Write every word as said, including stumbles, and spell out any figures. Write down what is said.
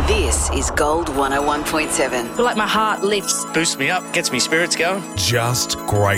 This is Gold one oh one point seven. Feel like my heart lifts. Boosts me up, gets me spirits going. Just great